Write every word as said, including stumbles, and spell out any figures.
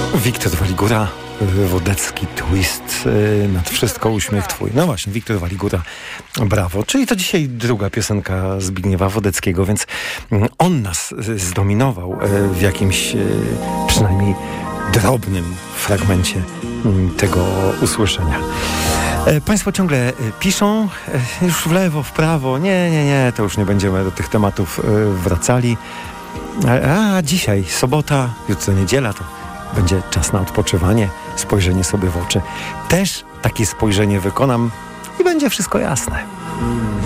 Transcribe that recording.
Wiktor Waligura, Wodecki twist, nad wszystko uśmiech twój. No właśnie, Wiktor Waligura, brawo. Czyli to dzisiaj druga piosenka Zbigniewa Wodeckiego, więc on nas zdominował w jakimś przynajmniej drobnym fragmencie tego usłyszenia. Państwo ciągle piszą, już w lewo, w prawo. Nie, nie, nie, to już nie będziemy do tych tematów wracali. A, a dzisiaj sobota, jutro niedziela, to będzie czas na odpoczywanie, spojrzenie sobie w oczy. Też takie spojrzenie wykonam i będzie wszystko jasne.